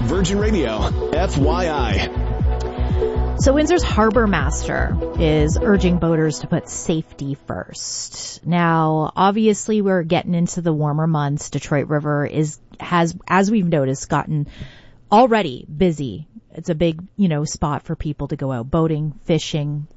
Virgin Radio, FYI. So Windsor's Harbor Master is urging boaters to put safety first. Now, obviously, we're getting into the warmer months. Detroit River has, as we've noticed, gotten already busy. It's a big, spot for people to go out boating, fishing,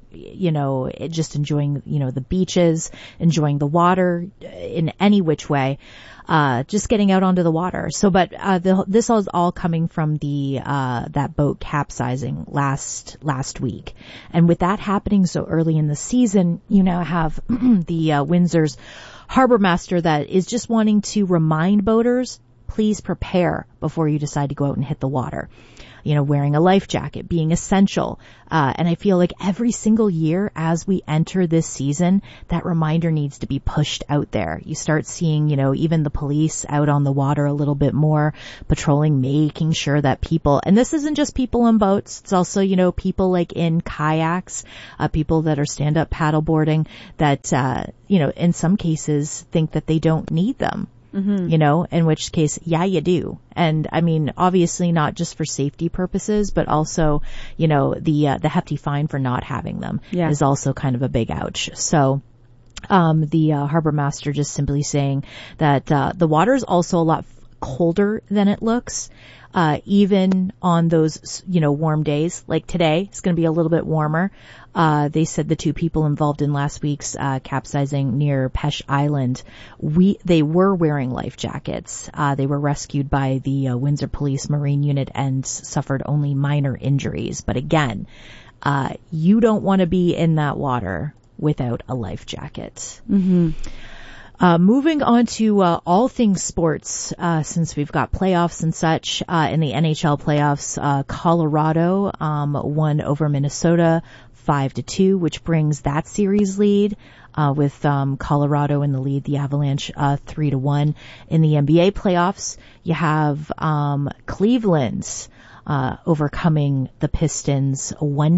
just enjoying, the beaches, enjoying the water in any which way. Just getting out onto the water. So, but, this is all coming from that boat capsizing last week. And with that happening so early in the season, you now have the Windsor's Harbor Master that is just wanting to remind boaters, please prepare before you decide to go out and hit the water. Wearing a life jacket, being essential. And I feel like every single year as we enter this season, that reminder needs to be pushed out there. You start seeing, even the police out on the water a little bit more, patrolling, making sure that people, and this isn't just people on boats, it's also, people like in kayaks, people that are stand-up paddleboarding that, in some cases think that they don't need them. Mm-hmm. In which case, yeah, you do. And I mean, obviously not just for safety purposes, but also, the hefty fine for not having them is also kind of a big ouch. So, the Harbor Master just simply saying that, the water is also a lot colder than it looks. Even on those, warm days, like today, it's going to be a little bit warmer. They said the two people involved in last week's, capsizing near Pesh Island, they were wearing life jackets. They were rescued by the Windsor Police Marine Unit and suffered only minor injuries. But again, you don't want to be in that water without a life jacket. Mm-hmm. Moving on to all things sports, since we've got playoffs and such, in the NHL playoffs, Colorado won over Minnesota 5-2, which brings that series lead, with Colorado in the lead, the Avalanche 3-1. In the NBA playoffs, you have Cleveland's overcoming the Pistons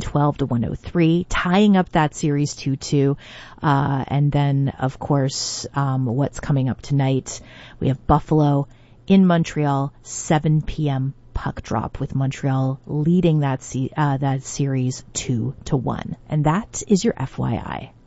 112-103, tying up that series 2-2. And then, of course, what's coming up tonight, we have Buffalo in Montreal, 7 p.m. puck drop, with Montreal leading that series 2-1. And that is your FYI.